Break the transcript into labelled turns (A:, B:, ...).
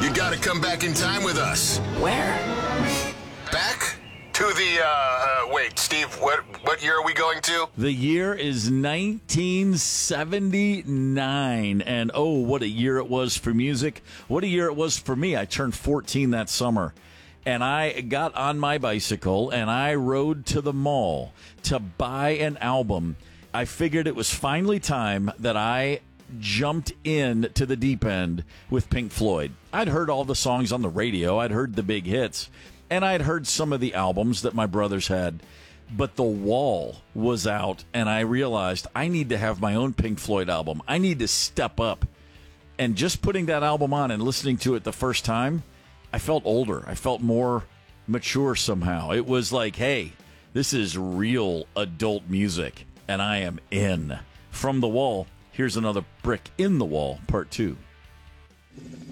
A: You got to come back in time with us.
B: Where?
A: Back to the, wait, Steve, what year are we going to?
C: The year is 1979, and oh, what a year it was for music. What a year it was for me. I turned 14 that summer, and I got on my bicycle, and I rode to the mall to buy an album. I figured it was finally time that I jumped in to the deep end with Pink Floyd. I'd heard all the songs on the radio. I'd heard the big hits. And I'd heard some of the albums that my brothers had, but The Wall was out, and I realized I need to have my own Pink Floyd album. I need to step up. And just putting that album on and listening to it the first time, I felt older. I felt more mature somehow. It was like, hey, this is real adult music, and I am in. From The Wall, here's another brick in the wall, part 2.